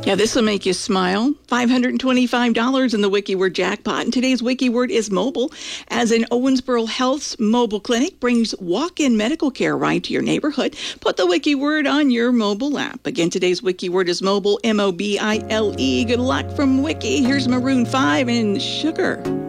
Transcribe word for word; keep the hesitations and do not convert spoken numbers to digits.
Yeah, this will make you smile. five hundred twenty-five dollars in the WikiWord jackpot. And today's WikiWord is mobile, as in Owensboro Health's mobile clinic brings walk-in medical care right to your neighborhood. Put the WikiWord on your mobile app. Again, today's WikiWord is mobile, M O B I L E. Good luck from Wiki. Here's Maroon five and Sugar.